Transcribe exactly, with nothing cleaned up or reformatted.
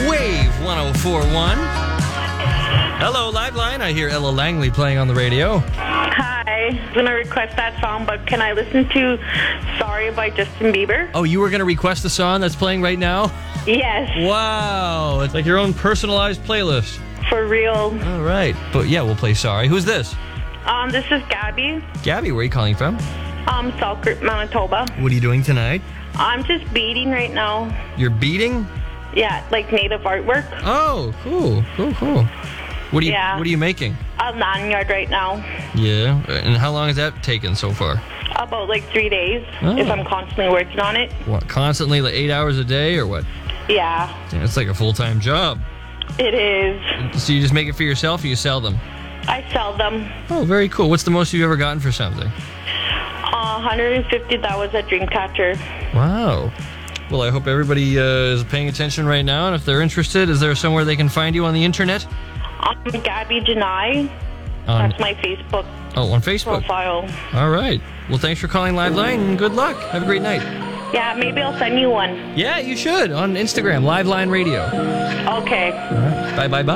Wave one oh four point one. Hello, Liveline. I hear Ella Langley playing on the radio. Hi. I'm going to request that song, but can I listen to Sorry by Justin Bieber? Oh, you were going to request the song that's playing right now? Yes. Wow. It's like your own personalized playlist. For real. All right. But yeah, we'll play Sorry. Who's this? Um, this is Gabby. Gabby, where are you calling from? Um, Selkirk, Manitoba. What are you doing tonight? I'm just beading right now. You're beading? Yeah, like native artwork. Oh, cool. Cool, cool. What are you, Yeah. what are you making? A lanyard right now. Yeah. And how long has that taken so far? About like three days, Oh. if I'm constantly working on it. What, constantly, like eight hours a day or what? Yeah, Yeah, it's like a full-time job. it is. So you just make it for yourself or you sell them? I sell them. Oh, very cool. What's the most you've ever gotten for something? Uh, one hundred fifty, that was a Dreamcatcher. Wow. Well, I hope everybody uh, is paying attention right now, and if they're interested, is there somewhere they can find you on the internet? Um, Gabby Janai. On, That's my Facebook oh, on Facebook. profile. All right. Well, thanks for calling Liveline, and good luck. Have a great night. Yeah, maybe I'll send you one. Yeah, you should, on Instagram, Liveline Radio. Okay. Bye, bye, bye.